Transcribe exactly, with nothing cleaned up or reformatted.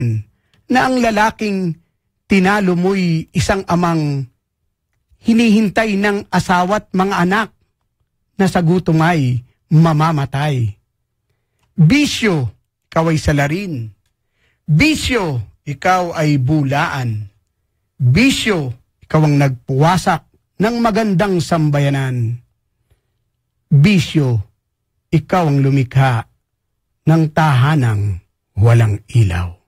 na ang lalaking tinalo mo'y isang amang hinihintay ng asawa't mga anak na sa gutom ay mamamatay. Bisyo, ikaw ay salarin. Bisyo, ikaw ay bulaan. Bisyo, ikaw ang nagpuwasak ng magandang sambayanan. Bisyo, ikaw ang lumikha ng tahanang walang ilaw.